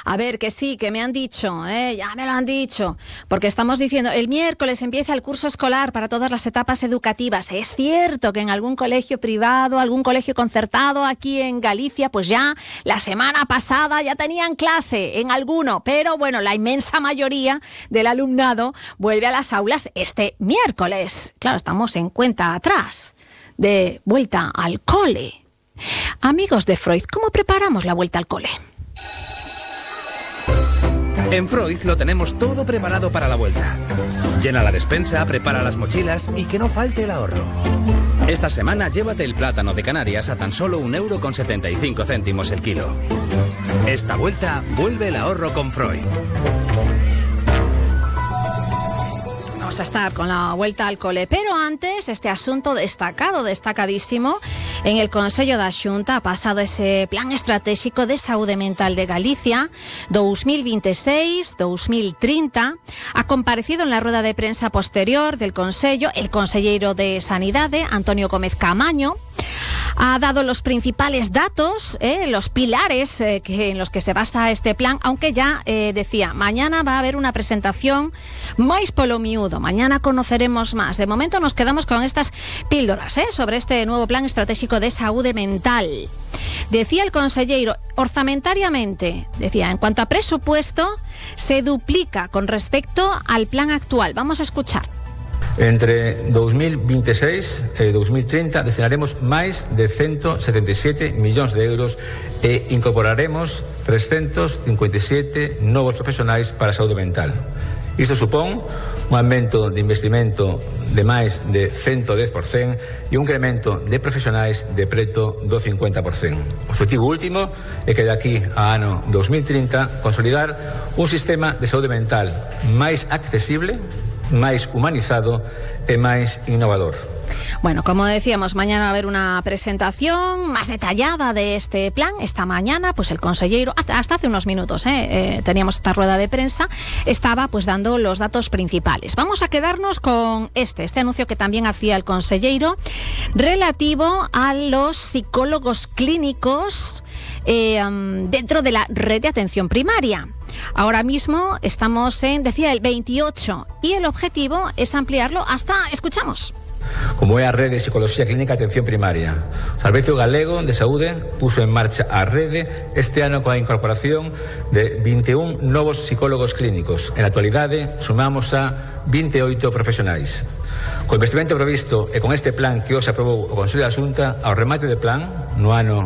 A ver, que sí, que me han dicho, ya me lo han dicho, porque estamos diciendo, el miércoles empieza el curso escolar para todas las etapas educativas. Es cierto que en algún colegio privado, algún colegio concertado aquí en Galicia, pues ya la semana pasada ya tenían clase en alguno, pero bueno, la inmensa mayoría del alumnado vuelve a las aulas este miércoles. Claro, estamos en cuenta atrás de vuelta al cole. Amigos de Freud, ¿cómo preparamos la vuelta al cole? En Freud lo tenemos todo preparado para la vuelta. Llena la despensa, prepara las mochilas y que no falte el ahorro. Esta semana llévate el plátano de Canarias a tan solo 1,75 € el kilo. Esta vuelta vuelve el ahorro con Freud. Vamos a estar con la vuelta al cole, pero antes este asunto destacadísimo. En el Consello da Xunta ha pasado ese Plan Estratégico de Saúde Mental de Galicia 2026-2030. Ha comparecido en la rueda de prensa posterior del Consello el conselleiro de Sanidade, Antonio Gómez Camaño. Ha dado los principales datos, los pilares en los que se basa este plan, aunque ya decía, mañana va a haber una presentación máis polo miúdo, mañana conoceremos más. De momento nos quedamos con estas píldoras sobre este nuevo Plan Estratégico de Saúde Mental. Decía el conselleiro, orzamentariamente, decía, en cuanto a presupuesto, se duplica con respecto al plan actual. Vamos a escuchar. Entre 2026 e 2030 destinaremos máis de 177 millóns de euros e incorporaremos 357 novos profesionais para a saúde mental. Isto supón un aumento de investimento de máis de 110% e un incremento de profesionais de preto do 50%. O objetivo último é que de aquí a ano 2030 consolidar un sistema de saúde mental máis accesible, máis humanizado e máis innovador. Bueno, como decíamos, mañana va a haber una presentación más detallada de este plan. Esta mañana, pues el conselleiro, hasta hace unos minutos, teníamos esta rueda de prensa, estaba pues dando los datos principales. Vamos a quedarnos con este anuncio que también hacía el conselleiro relativo a los psicólogos clínicos dentro de la red de atención primaria. Ahora mismo estamos en, decía, el 28 y el objetivo es ampliarlo hasta, escuchamos. Como é a Rede de Psicología Clínica de Atención Primaria. O Servicio Galego de Saúde puso en marcha a rede este ano coa incorporación de 21 novos psicólogos clínicos. En la actualidade sumamos a 28 profesionais. Co investimento previsto e con este plan que hoxe aprobou o Consello da Xunta, ao remate de plan, no ano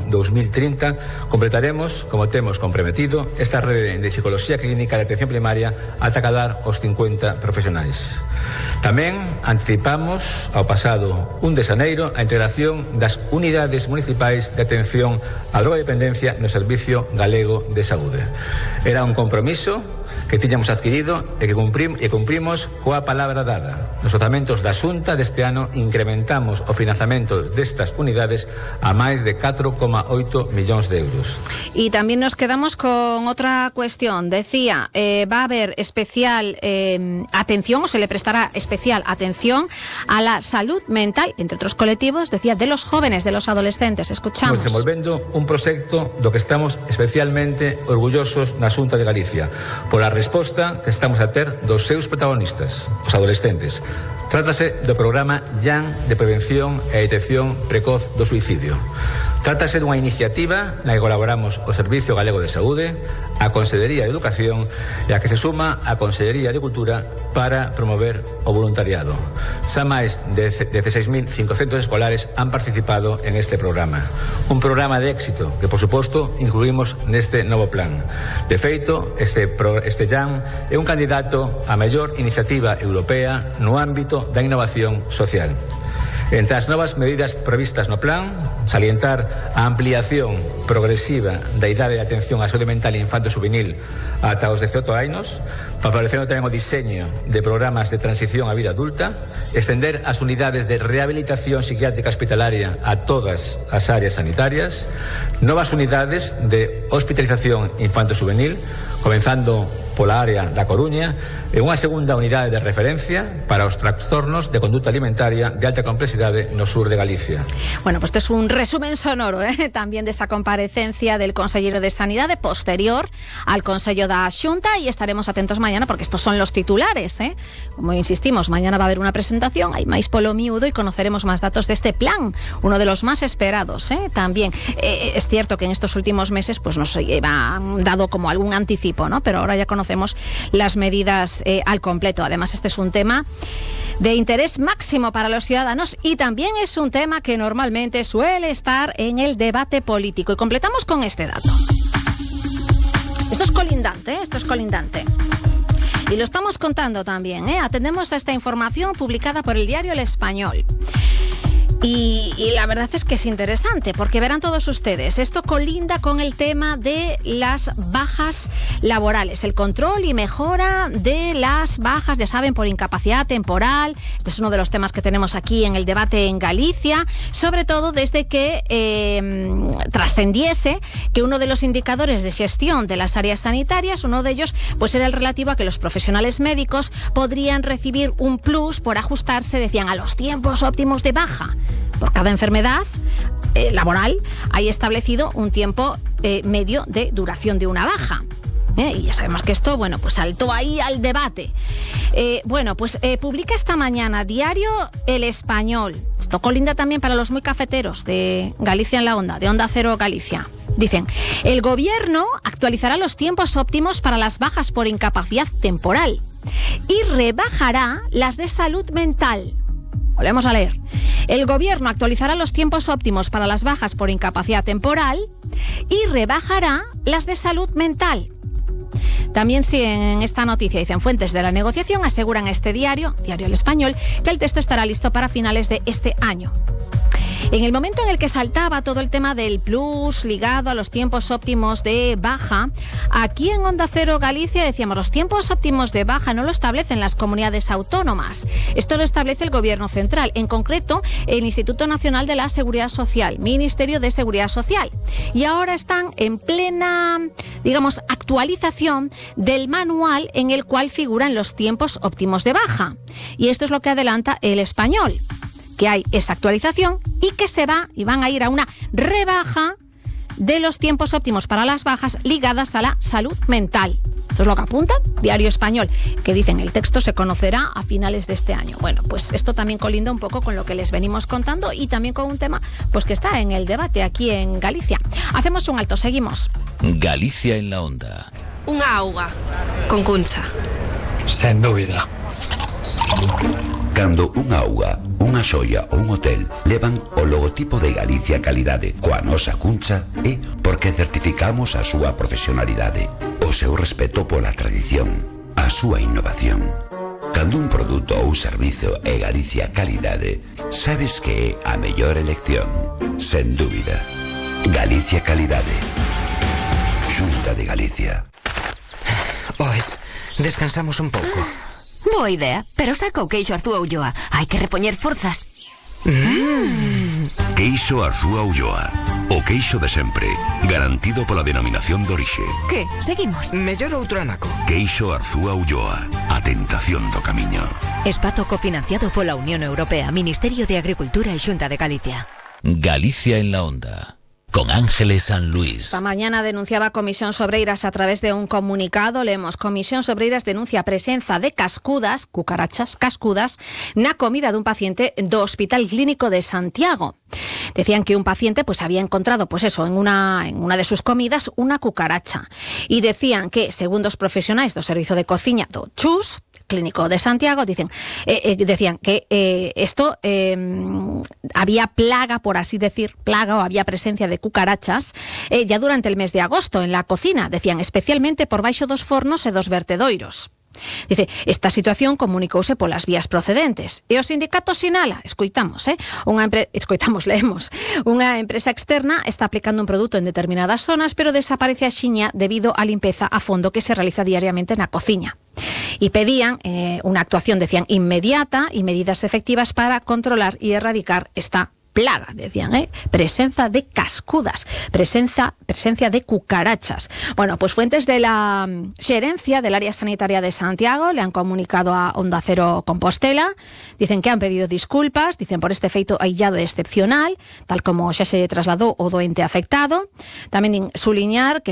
2030, completaremos, como temos comprometido, esta rede de psicología clínica de atención primaria ata cadar os 50 profesionais. Tamén anticipamos ao pasado 1 de xaneiro a integración das unidades municipais de atención á drogodependencia no Servicio Galego de Saúde. Era un compromiso que tiñamos adquirido e que cumprimos coa palabra dada. Nos orzamentos da Xunta deste ano incrementamos o financiamento destas unidades a máis de 4,8 millóns de euros. Y también nos quedamos con otra cuestión. Decía, va a haber especial atención, o se le prestará especial atención a la salud mental, entre otros colectivos, decía, de los jóvenes, de los adolescentes. Escuchamos. Estamos desenvolvendo un proxecto do que estamos especialmente orgullosos na Xunta de Galicia, pola resposta que estamos a ter dos seus protagonistas, os adolescentes. Trátase do programa JAN de prevención e detección precoz do suicidio. Trátase dunha iniciativa na que colaboramos o Servicio Galego de Saúde, a Consellería de Educación e a que se suma a Consellería de Cultura para promover o voluntariado. Xa máis de 16.500 escolares han participado en este programa. Un programa de éxito que, por suposto, incluímos neste novo plan. De feito, este JAN é un candidato a mellor iniciativa europea no ámbito da innovación social. Entre as novas medidas previstas no plan, salientar a ampliación progresiva da idade de atención á saúde mental e infanto juvenil ata os 18 anos, favorecendo tamén o diseño de programas de transición á vida adulta, extender as unidades de rehabilitación psiquiátrica hospitalaria a todas as áreas sanitarias, novas unidades de hospitalización infanto juvenil, comenzando pola área da Coruña e unha segunda unidade de referencia para os trastornos de conduta alimentaria de alta complexidade no sur de Galicia. Bueno, pues este es un resumen sonoro también de esa comparecencia del consellero de Sanidade posterior al Consello da Xunta, y estaremos atentos mañana porque estos son los titulares. Como insistimos, mañana va a haber una presentación, hay máis polo miúdo y conoceremos más datos de este plan, uno de los más esperados. También es cierto que en estos últimos meses pues nos han dado como algún anticipo, ¿no? Pero ahora ya conocemos las medidas al completo. Además, este es un tema de interés máximo para los ciudadanos y también es un tema que normalmente suele estar en el debate político. Y completamos con este dato. Esto es colindante. Y lo estamos contando también, Atendemos a esta información publicada por el diario El Español. Y la verdad es que es interesante, porque verán todos ustedes, esto colinda con el tema de las bajas laborales, el control y mejora de las bajas, ya saben, por incapacidad temporal. Este es uno de los temas que tenemos aquí en el debate en Galicia, sobre todo desde que trascendiese que uno de los indicadores de gestión de las áreas sanitarias, uno de ellos pues era el relativo a que los profesionales médicos podrían recibir un plus por ajustarse, decían, a los tiempos óptimos de baja. Por cada enfermedad laboral hay establecido un tiempo medio de duración de una baja. Y ya sabemos que esto, bueno, pues saltó ahí al debate. Publica esta mañana diario El Español. Esto colinda también para los muy cafeteros de Galicia en la Onda, de Onda Cero Galicia. Dicen, el gobierno actualizará los tiempos óptimos para las bajas por incapacidad temporal y rebajará las de salud mental. Volvemos a leer. El gobierno actualizará los tiempos óptimos para las bajas por incapacidad temporal y rebajará las de salud mental. También en esta noticia, dicen fuentes de la negociación, aseguran a este diario El Español, que el texto estará listo para finales de este año. En el momento en el que saltaba todo el tema del plus ligado a los tiempos óptimos de baja, aquí en Onda Cero Galicia decíamos, los tiempos óptimos de baja no lo establecen las comunidades autónomas. Esto lo establece el Gobierno central, en concreto el Instituto Nacional de la Seguridad Social, Ministerio de Seguridad Social. Y ahora están en plena, digamos, actualización del manual en el cual figuran los tiempos óptimos de baja. Y esto es lo que adelanta El Español, que hay esa actualización y que van a ir a una rebaja de los tiempos óptimos para las bajas ligadas a la salud mental. Esto es lo que apunta Diario Español, que dicen el texto se conocerá a finales de este año. Bueno, pues esto también colinda un poco con lo que les venimos contando y también con un tema pues que está en el debate aquí en Galicia. Hacemos un alto, seguimos. Galicia en la Onda. Unha auga con cuncha. Sen dúbida. Cando unha auga, unha xoia ou un hotel levan o logotipo de Galicia Calidade coa nosa cuncha, é porque certificamos a súa profesionalidade, o seu respeto pola tradición, a súa innovación. Cando un produto ou servizo é Galicia Calidade, sabes que é a mellor elección, sen dúbida. Galicia Calidade. Xunta de Galicia. Oes, descansamos un pouco. Boa idea, pero saca o queixo Arzúa Ulloa. Hai que repoñer forzas. Queixo Arzúa Ulloa. O queixo de sempre, garantido pola denominación de orixe. Que? Seguimos. Mellor outro anaco. Queixo Arzúa Ulloa. A tentación do camiño. Espazo cofinanciado pola Unión Europea, Ministerio de Agricultura e Xunta de Galicia. Galicia en la Onda. Con Ángeles San Luis. Esta mañana denunciaba Comisión Sobreiras a través de un comunicado. Leemos, Comisión Sobreiras denuncia presenza de cascudas, cucarachas, cascudas, na comida dun paciente do Hospital Clínico de Santiago. Decían que un paciente pues había encontrado pues eso en una de sus comidas una cucaracha. Y decían que, segundo os profesionais do Servizo de Cociña do CHUS, Clínico de Santiago, decían que esto había plaga, por así decir, o había presencia de cucarachas ya durante el mes de agosto en la cocina, decían, especialmente por baixo dos fornos e dos vertedoiros. Dice, esta situación comunicouse polas vías procedentes e o sindicato sinala, leemos, unha empresa externa está aplicando un produto en determinadas zonas, pero desaparece axiña debido á limpeza a fondo que se realiza diariamente na cociña. Y pedían una actuación, decían, inmediata y medidas efectivas para controlar y erradicar esta plaga, decían, presencia de cascudas, presencia de cucarachas. Bueno, pues fuentes de la Xerencia del Área Sanitaria de Santiago le han comunicado a Onda Cero Compostela, dicen que han pedido disculpas, dicen por este feito aillado e excepcional, tal como xa se trasladou o doente afectado. Tamén suliñar que